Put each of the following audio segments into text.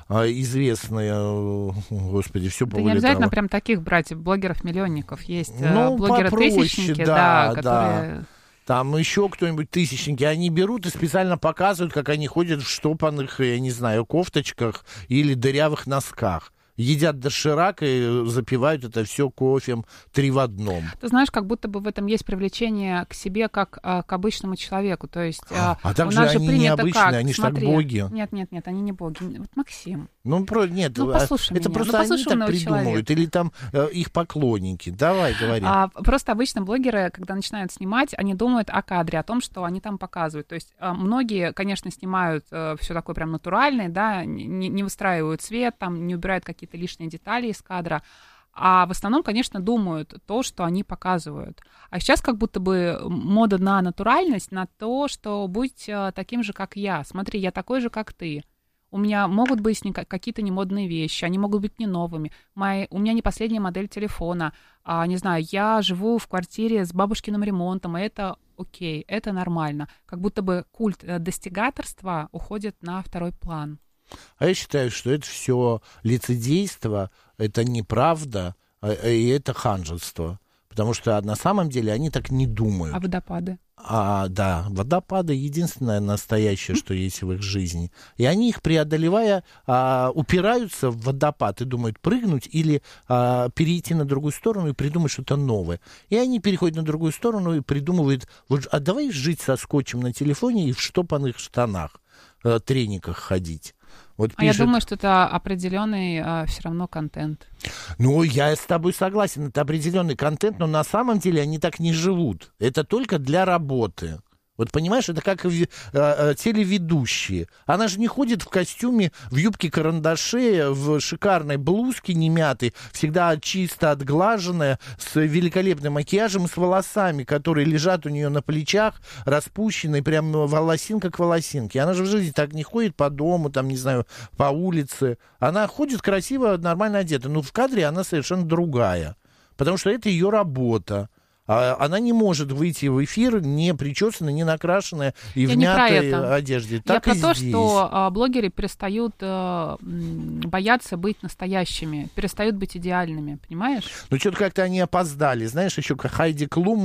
известные, господи, все Да не обязательно прям таких брать блогеров-миллионников. Есть блогеры-тысячники, да, которые... Там еще кто-нибудь тысячники, они берут и специально показывают, как они ходят в штопанных, я не знаю, кофточках или дырявых носках. Едят доширак и запивают это все кофем 3 в 1. Ты знаешь, как будто бы в этом есть привлечение к себе как к обычному человеку. То есть а так у же нас же они принято необычные, как? они же так Смотри. боги. Нет, они не боги. Вот Максим. Нет, послушай это меня. просто они так придумывают, человека. или там их поклонники. Давай, говори. Просто обычно блогеры, когда начинают снимать, они думают о кадре, о том, что они там показывают. То есть многие, конечно, снимают все такое прям натуральное, да, не выстраивают цвет, там, не убирают какие-то лишние детали из кадра. А в основном, конечно, думают то, что они показывают. А сейчас как будто бы мода на натуральность, на то, что будь таким же, как я. Смотри, я такой же, как ты. У меня могут быть какие-то немодные вещи, они могут быть не новыми. У меня не последняя модель телефона. Не знаю, я живу в квартире с бабушкиным ремонтом, и это окей, это нормально. Как будто бы культ достигаторства уходит на второй план. А я считаю, что это все лицедейство, это неправда, и это ханжество. Потому что на самом деле они так не думают. А водопады? Да, водопады единственное настоящее, что есть в их жизни. И они их преодолевая, упираются в водопад и думают прыгнуть или перейти на другую сторону и придумать что-то новое. И они переходят на другую сторону и придумывают, а давай жить со скотчем на телефоне и в штопанных штанах, трениках ходить. Вот пишет... я думаю, что это определенный все равно контент. Я с тобой согласен, это определенный контент, но на самом деле они так не живут. Это только для работы. Вот понимаешь, это как телеведущие. Она же не ходит в костюме, в юбке-карандаше, в шикарной блузке немятой, всегда чисто отглаженная, с великолепным макияжем и с волосами, которые лежат у нее на плечах, распущенные, прям волосинка к волосинке. Она же в жизни так не ходит по дому, там, не знаю, по улице. Она ходит красиво, нормально одета. Но в кадре она совершенно другая, потому что это ее работа. Она не может выйти в эфир не причесанная, не накрашенная и в мятой одежде. Так я и про здесь. То, что блогеры перестают бояться быть настоящими, перестают быть идеальными, понимаешь? Что-то как-то они опоздали. Знаешь, еще как Хайди Клум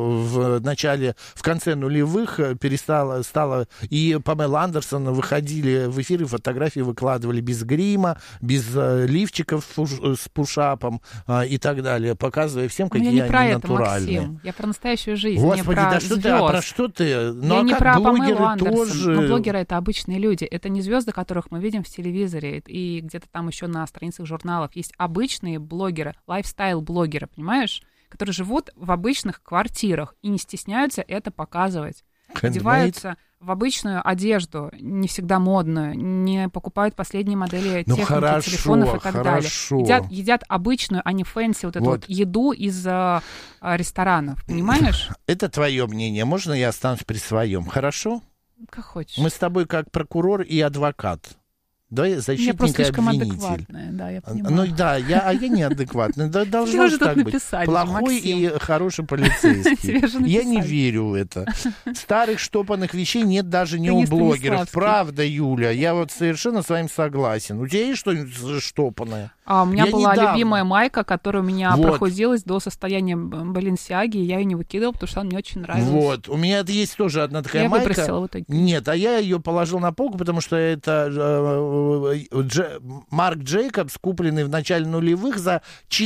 в конце нулевых стала, и Памела Андерсон выходили в эфир, и фотографии выкладывали без грима, без лифчиков с пушапом и так далее, показывая всем, какие они натуральные. Я про настоящую жизнь. Господи, не про да что ты, про что ты? Я не про Памелу Андерсон. Тоже... Но блогеры — это обычные люди. Это не звезды, которых мы видим в телевизоре и где-то там еще на страницах журналов. Есть обычные блогеры, лайфстайл-блогеры, понимаешь? Которые живут в обычных квартирах и не стесняются это показывать. Одеваются в обычную одежду, не всегда модную, не покупают последние модели техники, телефонов и так далее. Едят обычную, а не фэнси, вот эту вот еду из ресторанов, понимаешь? Это твое мнение. Можно я останусь при своем? Хорошо? Как хочешь. Мы с тобой как прокурор и адвокат. Да, защитник и обвинитель. Да, я понимаю. Я неадекватная. Должно же так быть. Плохой и хороший полицейский. Я не верю в это. Старых штопанных вещей нет даже не у блогеров. Правда, Юля, я вот совершенно с вами согласен. У тебя есть что-нибудь штопанное? У меня была любимая майка, которая у меня прохудилась до состояния Баленсиаги, и я ее не выкидывала, потому что она мне очень нравилась. Вот, у меня есть тоже одна такая майка. Я выбросила в итоге. Нет, а я ее положил на полку, потому что это Марк Джейкобс, купленный в начале нулевых за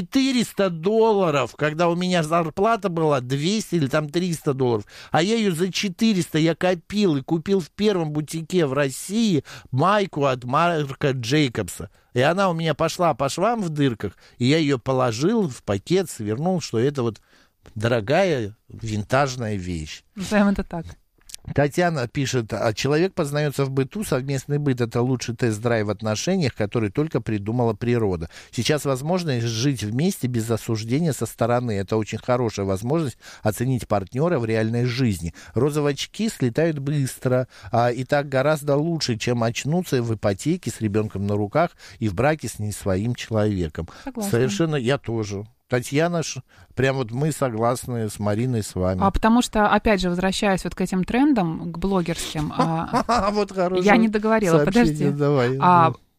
$400, когда у меня зарплата была 200 или там $300. А я ее за 400 я копил и купил в первом бутике в России майку от Марка Джейкобса. И она у меня пошла по швам в дырках, и я ее положил в пакет, свернул, что это вот дорогая винтажная вещь. Назовем это так. Татьяна пишет, человек познается в быту, совместный быт — это лучший тест-драйв в отношениях, который только придумала природа. Сейчас возможность жить вместе без осуждения со стороны. Это очень хорошая возможность оценить партнера в реальной жизни. Розовые очки слетают быстро, и так гораздо лучше, чем очнуться в ипотеке с ребенком на руках и в браке с не своим человеком. Согласна. Совершенно, я тоже. Татьяна, прям вот мы согласны с Мариной, с вами. Потому что, опять же, возвращаясь вот к этим трендам, к блогерским, вот я не договорила, подожди. Давай.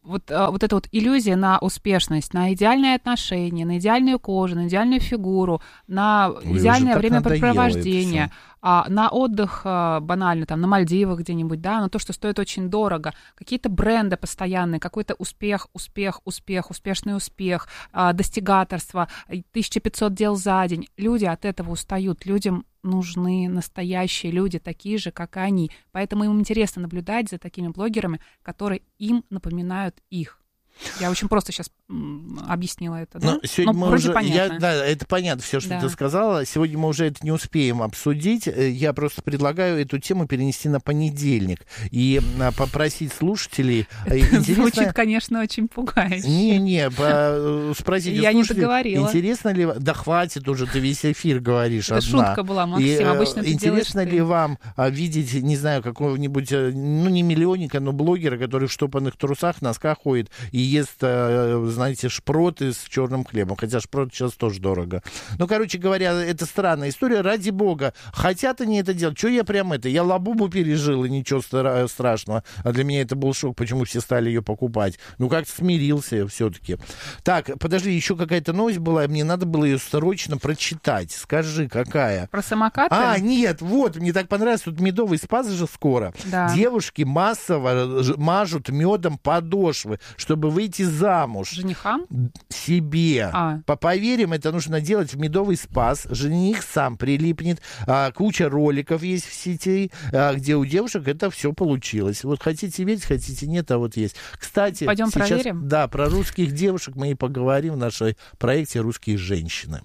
вот эта вот иллюзия на успешность, на идеальные отношения, на идеальную кожу, на идеальную фигуру, на идеальное времяпрепровождение, на отдых банально, там, на Мальдивах где-нибудь, да, на то, что стоит очень дорого, какие-то бренды постоянные, какой-то успешный успех, достигаторство, 1500 дел за день. Люди от этого устают, людям нужны настоящие люди, такие же, как и они. Поэтому им интересно наблюдать за такими блогерами, которые им напоминают их. Я очень просто сейчас объяснила это, да? Сегодня мы вроде уже, понятно. да, это понятно, все, что Да. ты сказала. Сегодня мы уже это не успеем обсудить. Я просто предлагаю эту тему перенести на понедельник и попросить слушателей... Звучит, конечно, очень пугающе. Спросить Я не договорила. Интересно ли... Да хватит уже, ты весь эфир говоришь Это одна. шутка была, Максим, обычно ты интересно делаешь ли вам видеть, не знаю, какого-нибудь, не миллионника, но блогера, который в штопанных трусах, носках ходит и ест, знаете, шпроты с черным хлебом. Хотя шпроты сейчас тоже дорого. Короче говоря, это странная история. Ради бога, хотят они это делать. Что я прям Я Лабубу пережил, и ничего страшного. А для меня это был шок, почему все стали ее покупать. Как-то смирился все-таки. Так, подожди, еще какая-то новость была, мне надо было ее срочно прочитать. Скажи, какая? Про самокаты? Нет, вот, мне так понравилось. Тут медовый спас же скоро. Да. Девушки массово мажут медом подошвы, чтобы выйти замуж. Женихам? Себе. Поверим, это нужно делать в медовый спас. Жених сам прилипнет. Куча роликов есть в сети, где у девушек это все получилось. Вот хотите верить, хотите нет, а вот есть. Кстати, пойдем сейчас, проверим. Да, про русских девушек мы и поговорим в нашем проекте «Русские женщины».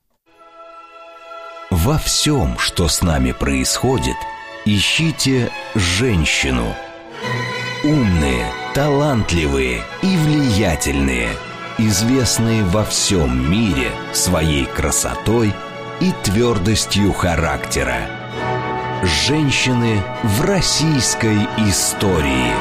Во всем, что с нами происходит, ищите женщину. Умные, талантливые и влиятельные, известные во всем мире своей красотой и твердостью характера. Женщины в российской истории.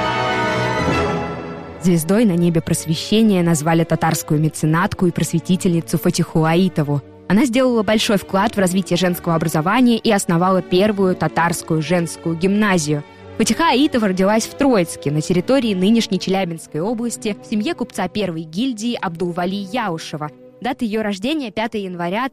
Звездой на небе просвещения назвали татарскую меценатку и просветительницу Фатиху Аитову. Она сделала большой вклад в развитие женского образования и основала первую татарскую женскую гимназию. Фатиха Аитова родилась в Троицке, на территории нынешней Челябинской области, в семье купца первой гильдии Абдулвали Яушева. Дата ее рождения – 5 января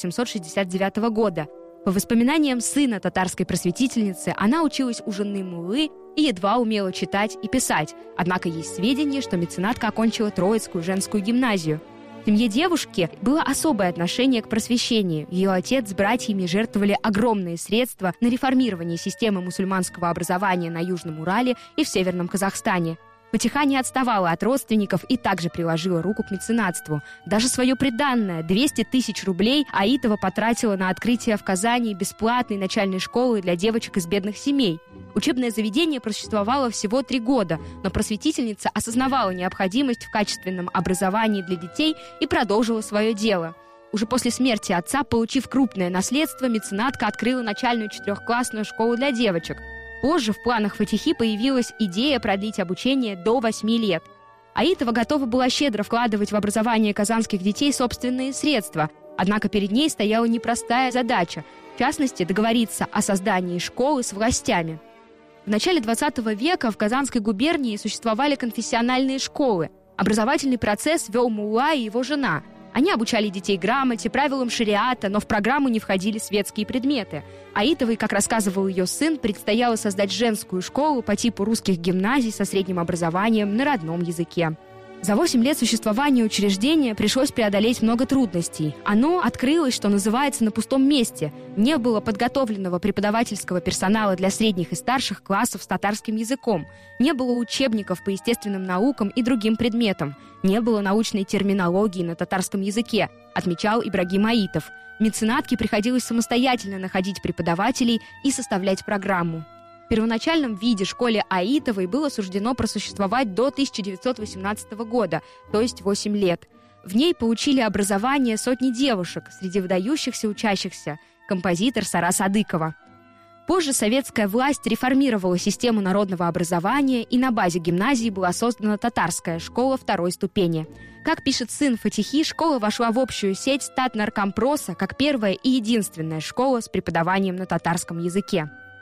1869 года. По воспоминаниям сына татарской просветительницы, она училась у жены муллы и едва умела читать и писать. Однако есть сведения, что меценатка окончила Троицкую женскую гимназию. В семье девушки было особое отношение к просвещению. Ее отец с братьями жертвовали огромные средства на реформирование системы мусульманского образования на Южном Урале и в Северном Казахстане. Фатиха не отставала от родственников и также приложила руку к меценатству. Даже свое приданное, 200 тысяч рублей, Аитова потратила на открытие в Казани бесплатной начальной школы для девочек из бедных семей. Учебное заведение просуществовало всего 3 года, но просветительница осознавала необходимость в качественном образовании для детей и продолжила свое дело. Уже после смерти отца, получив крупное наследство, меценатка открыла начальную 4-классную школу для девочек. Позже в планах Фатихи появилась идея продлить обучение до 8 лет. Аитова готова была щедро вкладывать в образование казанских детей собственные средства, однако перед ней стояла непростая задача, в частности, договориться о создании школы с властями. В начале 20 века в Казанской губернии существовали конфессиональные школы. Образовательный процесс вел мулла и его жена. Они обучали детей грамоте, правилам шариата, но в программу не входили светские предметы. Аитовой, как рассказывал ее сын, предстояло создать женскую школу по типу русских гимназий со средним образованием на родном языке. За 8 лет существования учреждения пришлось преодолеть много трудностей. Оно открылось, что называется, на пустом месте. Не было подготовленного преподавательского персонала для средних и старших классов с татарским языком. Не было учебников по естественным наукам и другим предметам. Не было научной терминологии на татарском языке, отмечал Ибрагим Аитов. Меценатке приходилось самостоятельно находить преподавателей и составлять программу. В первоначальном виде школе Аитовой было суждено просуществовать до 1918 года, то есть 8 лет. В ней получили образование сотни девушек, среди выдающихся учащихся композитор Сара Садыкова. Позже советская власть реформировала систему народного образования, и на базе гимназии была создана татарская школа 2-й ступени. Как пишет сын Фатихи, школа вошла в общую сеть Татнаркомпроса как первая и единственная школа с преподаванием на татарском языке. С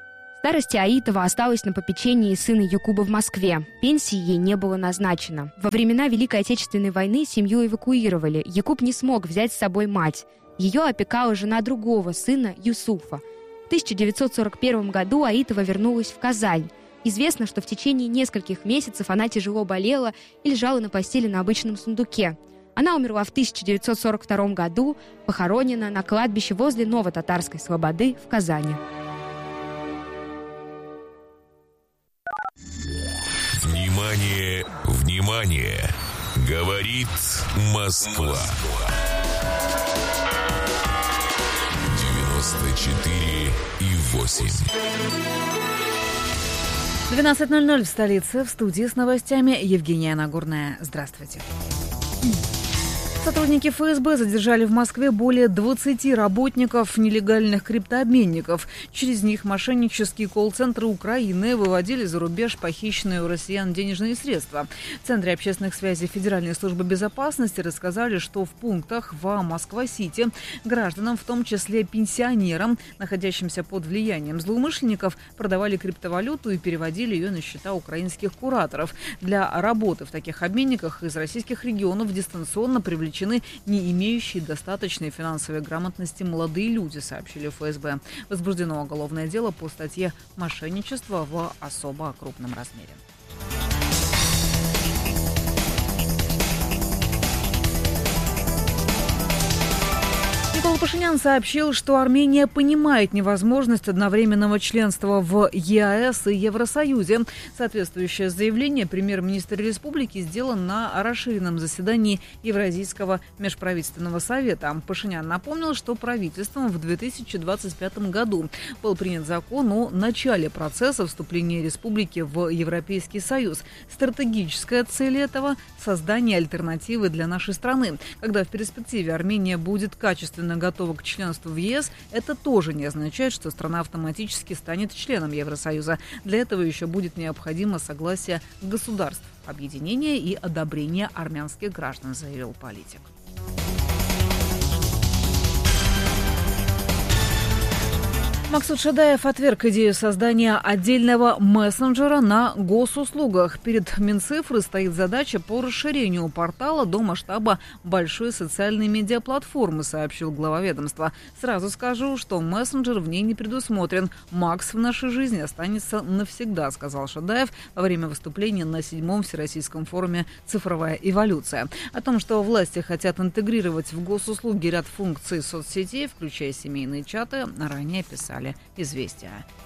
старости Аитова осталась на попечении сына Якуба в Москве. Пенсии ей не было назначено. Во времена Великой Отечественной войны семью эвакуировали. Якуб не смог взять с собой мать. Ее опекала жена другого сына, Юсуфа. В 1941 году Аитова вернулась в Казань. Известно, что в течение нескольких месяцев она тяжело болела и лежала на постели на обычном сундуке. Она умерла в 1942 году, похоронена на кладбище возле Новотатарской Слободы в Казани. Внимание, внимание! Говорит Москва. 94,8. 12:00 в столице. В студии с новостями Евгения Нагорная. Здравствуйте. Сотрудники ФСБ задержали в Москве более 20 работников нелегальных криптообменников. Через них мошеннические колл-центры Украины выводили за рубеж похищенные у россиян денежные средства. В Центре общественных связей Федеральной службы безопасности рассказали, что в пунктах в Москва-Сити гражданам, в том числе пенсионерам, находящимся под влиянием злоумышленников, продавали криптовалюту и переводили ее на счета украинских кураторов. Для работы в таких обменниках из российских регионов дистанционно привлечены не имеющие достаточной финансовой грамотности молодые люди, сообщили ФСБ. Возбуждено уголовное дело по статье «Мошенничество в особо крупном размере». Никол Пашинян сообщил, что Армения понимает невозможность одновременного членства в ЕАЭС и Евросоюзе. Соответствующее заявление премьер-министр республики сделал на расширенном заседании Евразийского межправительственного совета. Пашинян напомнил, что правительством в 2025 году был принят закон о начале процесса вступления республики в Европейский Союз. Стратегическая цель этого – создание альтернативы для нашей страны. Когда в перспективе Армения будет качественно готова к членству в ЕС, это тоже не означает, что страна автоматически станет членом Евросоюза. Для этого еще будет необходимо согласие государств объединения и одобрение армянских граждан, заявил политик. Максут Шадаев отверг идею создания отдельного мессенджера на госуслугах. Перед Минцифры стоит задача по расширению портала до масштаба большой социальной медиаплатформы, сообщил глава ведомства. Сразу скажу, что мессенджер в ней не предусмотрен. Макс в нашей жизни останется навсегда, сказал Шадаев во время выступления на 7-м Всероссийском форуме «Цифровая эволюция». О том, что власти хотят интегрировать в госуслуги ряд функций соцсетей, включая семейные чаты, ранее писали «Известия».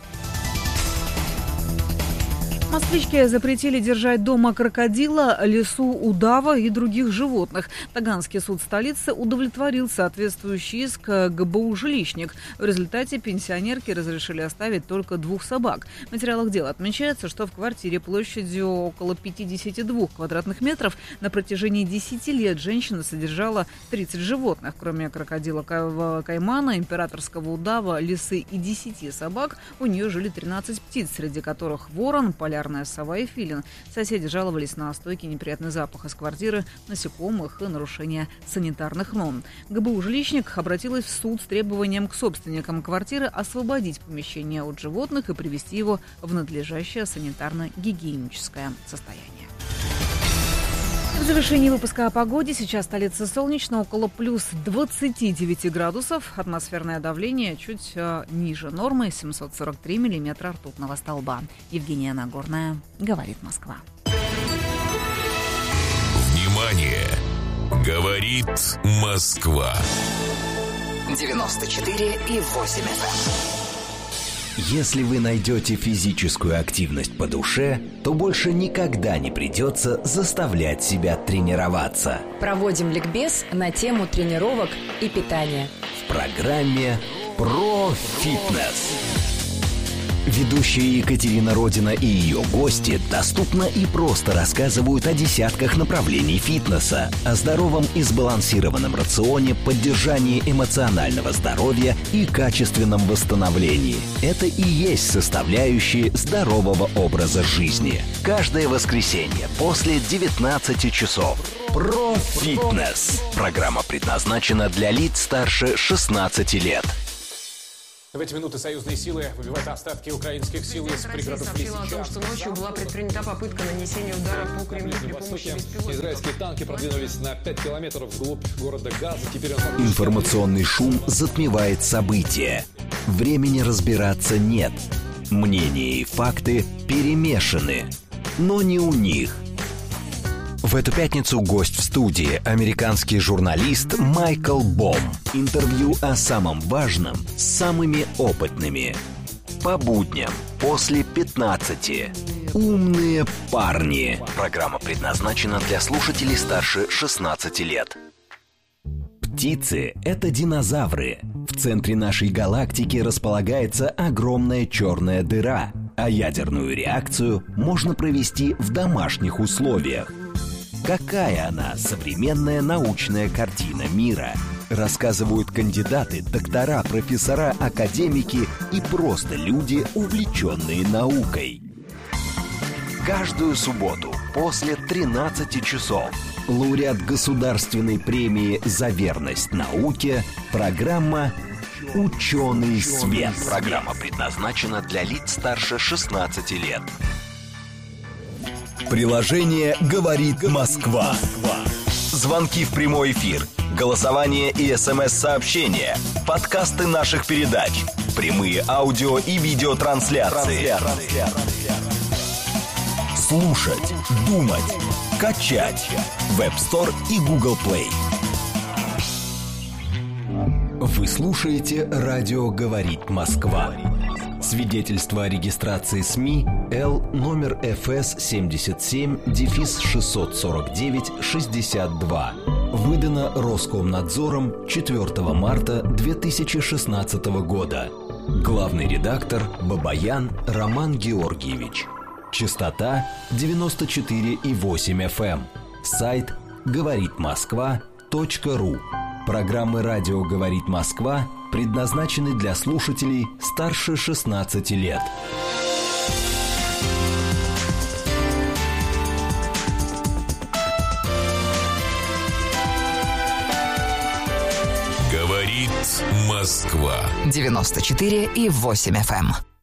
Москвичке запретили держать дома крокодила, лису, удава и других животных. Таганский суд столицы удовлетворил соответствующий иск ГБУ «Жилищник». В результате пенсионерке разрешили оставить только 2 собак. В материалах дела отмечается, что в квартире площадью около 52 квадратных метров на протяжении 10 лет женщина содержала 30 животных. Кроме крокодила Каймана, императорского удава, лисы и 10 собак, у нее жили 13 птиц, среди которых ворон, полярная сова и филин. Соседи жаловались на стойкий неприятный запах из квартиры, насекомых и нарушение санитарных норм. ГБУ «Жилищник» обратилась в суд с требованием к собственникам квартиры освободить помещение от животных и привести его в надлежащее санитарно-гигиеническое состояние. В завершении выпуска о погоде. Сейчас столица солнечно, около плюс 29 градусов. Атмосферное давление чуть ниже нормы, 743 миллиметра ртутного столба. Евгения Нагорная, говорит Москва. Внимание! Говорит Москва. 94,8 FM. Если вы найдете физическую активность по душе, то больше никогда не придется заставлять себя тренироваться. Проводим ликбез на тему тренировок и питания. В программе «Про фитнес». Ведущая Екатерина Родина и ее гости доступно и просто рассказывают о десятках направлений фитнеса, о здоровом и сбалансированном рационе, поддержании эмоционального здоровья и качественном восстановлении. Это и есть составляющие здорового образа жизни. Каждое воскресенье после 19 часов. Про фитнес. Программа предназначена для лиц старше 16 лет. В эти минуты союзные силы выбивают остатки украинских сил из пригородов Лисичанска. Сообщила о том, что ночью была предпринята попытка нанесения удара по Кремлю при помощи беспилотников. Израильские танки продвинулись на 5 километров вглубь города Газа. Теперь Информационный шум затмевает события. Времени разбираться нет. Мнения и факты перемешаны. Но не у них. В эту пятницу гость в студии – американский журналист Майкл Бом. Интервью о самом важном с самыми опытными. По будням после 15. Умные парни. Программа предназначена для слушателей старше 16 лет. Птицы – это динозавры. В центре нашей галактики располагается огромная черная дыра, а ядерную реакцию можно провести в домашних условиях. Какая она, современная научная картина мира? Рассказывают кандидаты, доктора, профессора, академики и просто люди, увлеченные наукой. Каждую субботу после 13 часов лауреат государственной премии «За верность науке» программа «Ученый свет». Программа предназначена для лиц старше 16 лет. Приложение «Говорит Москва». Звонки в прямой эфир, голосование и СМС-сообщения, подкасты наших передач, прямые аудио и видеотрансляции. Слушать, думать, качать. Web Store и Google Play. Вы слушаете «Радио говорит Москва». Свидетельство о регистрации СМИ Л номер ФС 77-649-62. Выдано Роскомнадзором 4 марта 2016 года. Главный редактор Бабаян Роман Георгиевич. Частота 94,8 FM. Сайт говоритмосква.ру. Программы «Радио говорит Москва» предназначены для слушателей старше 16 лет. Говорит Москва. 94,8 FM.